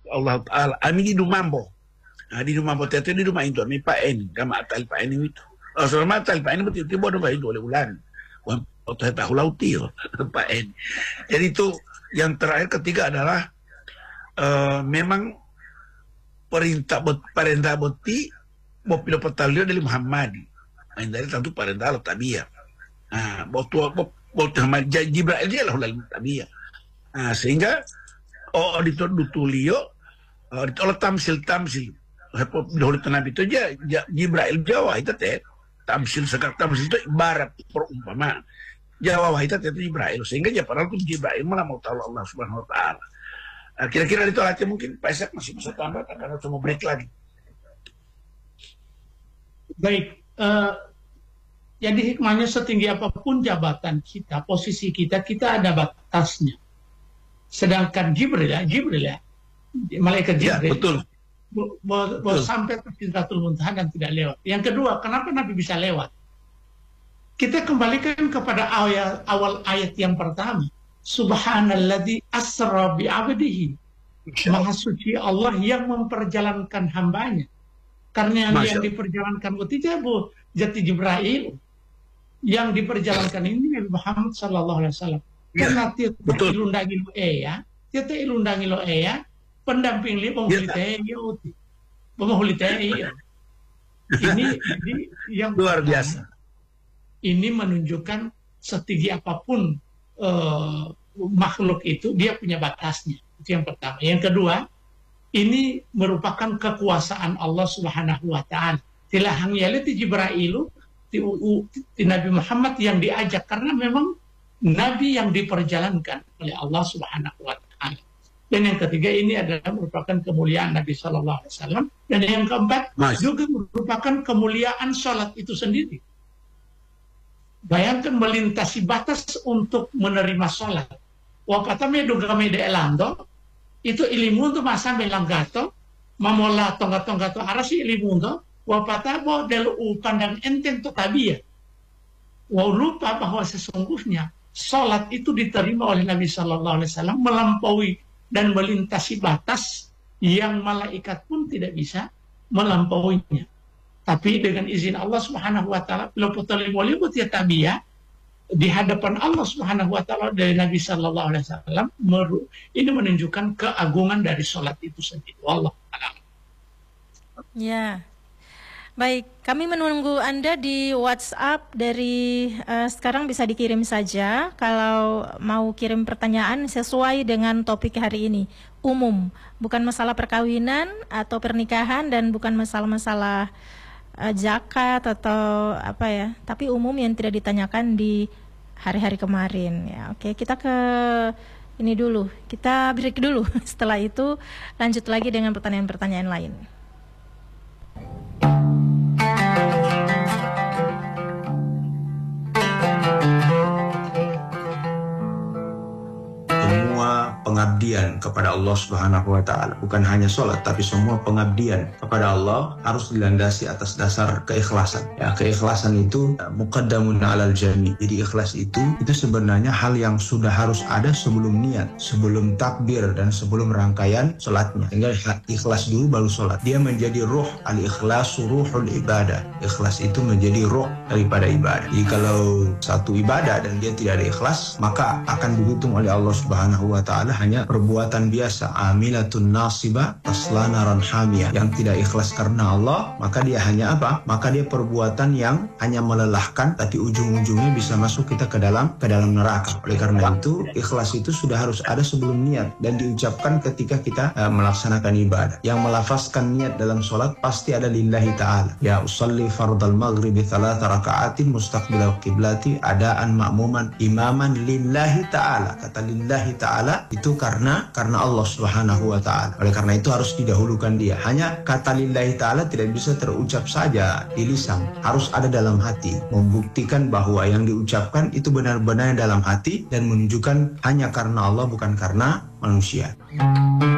Allah Ta'ala ami di mambo. Di mambo tete di rumah itu mi pa en kama atal pa en itu. So matal pa en betul tiba do ba itu oleh ulan. Waktu tahu lauti pa en. Jadi itu yang terakhir ketiga adalah memang perintah beti mau pilih petalio dari Muhammad. Dari tentu perintah Allah tabiya. Waktu Jibril dia lah lalu tabiya. Sehingga ditulio oleh tamsil dahulu Nabi itu aja Jibril Jawa itu teh tamsil itu ibarat perumpamaan Jawa itu Jibril, sehingga ya padahal itu Jibril malah mau tahu Allah Subhanahu Wa Taala. Kira-kira itu aja mungkin Pak Isaac masih bisa tambah karena cuma break lagi. Baik, jadi hikmahnya setinggi apapun jabatan kita, posisi kita ada batasnya. Sedangkan Jibril ya, malaikat Jibril, betul. Sampai ke Sidratul Muntaha dan tidak lewat. Yang kedua, kenapa Nabi bisa lewat? Kita kembalikan kepada awal ayat yang pertama. Subhanalladzi asra bi 'abdihi. Maha suci Allah yang memperjalankan hambanya. Karena yang diperjalankan itu jati Jibril. Yang diperjalankan ini Nabi Muhammad sallallahu alaihi wasallam. Karena tiada ilundangi lo tiada ilundangi lo pendamping li penghulitei. Ini yang luar biasa. Ini menunjukkan setinggi apapun makhluk itu dia punya batasnya. Itu yang pertama. Yang kedua, ini merupakan kekuasaan Allah Subhanahu Wa Taala. Tilahang yaliti Jibrailu di Nabi Muhammad yang diajak karena memang Nabi yang diperjalankan oleh Allah Subhanahu Wa Taala. Dan yang ketiga ini adalah merupakan kemuliaan Nabi Sallallahu Alaihi Wasallam. Dan yang keempat juga merupakan kemuliaan sholat itu sendiri. Bayangkan melintasi batas untuk menerima sholat. Wakata meduga mede elando itu ilimundo masambe langgato mamola tonggato arasi ilimundo wapata bo delu pandang enteng to tabia. Wa lupa bahwa sesungguhnya sholat itu diterima oleh Nabi Sallallahu Alaihi Wasallam melampaui dan melintasi batas yang malaikat pun tidak bisa melampauinya. Tapi dengan izin Allah Subhanahu Wa Taala, di hadapan Allah Subhanahu Wa Taala dari Nabi Sallallahu Alaihi Wasallam, ini menunjukkan keagungan dari sholat itu sendiri. Wallahu a'lam. Ya, baik. Kami menunggu Anda di WhatsApp dari sekarang bisa dikirim saja kalau mau kirim pertanyaan sesuai dengan topik hari ini. Umum, bukan masalah perkawinan atau pernikahan dan bukan masalah-masalah zakat atau apa ya, tapi umum yang tidak ditanyakan di hari-hari kemarin ya. Oke, kita ke ini dulu, kita break dulu. Setelah itu lanjut lagi dengan pertanyaan-pertanyaan lain. Pengabdian kepada Allah Subhanahu wa Ta'ala, bukan hanya sholat, tapi semua pengabdian kepada Allah harus dilandasi atas dasar keikhlasan. Ya, keikhlasan itu muqaddamun 'alal jami'. Jadi ikhlas itu sebenarnya hal yang sudah harus ada sebelum niat, sebelum takbir dan sebelum rangkaian sholatnya. Sehingga ikhlas dulu baru sholat. Dia menjadi ruh, al-ikhlasu ruhul ibadah. Ikhlas itu menjadi ruh daripada ibadah. Jadi kalau satu ibadah dan dia tidak ada ikhlas, maka akan dihitung oleh Allah Subhanahu wa Ta'ala hanya perbuatan biasa, amilatun nasibah tasla naran hamiyah, yang tidak ikhlas karena Allah, maka dia hanya apa? Maka dia perbuatan yang hanya melelahkan, tapi ujung-ujungnya bisa masuk kita ke dalam neraka. Oleh karena itu, ikhlas itu sudah harus ada sebelum niat dan diucapkan ketika kita melaksanakan ibadah. Yang melafazkan niat dalam sholat pasti ada lillahi ta'ala. Ya usalli fardal maghribi 3 raka'atin mustaqbilal qiblati adaan ma'muman imaman lillahi ta'ala. Kata lillahi ta'ala itu karena Allah Subhanahu wa Ta'ala. Oleh karena itu harus didahulukan dia. Hanya kata lillahi ta'ala tidak bisa terucap saja di lisan, harus ada dalam hati, membuktikan bahwa yang diucapkan itu benar-benar dalam hati dan menunjukkan hanya karena Allah, bukan karena manusia.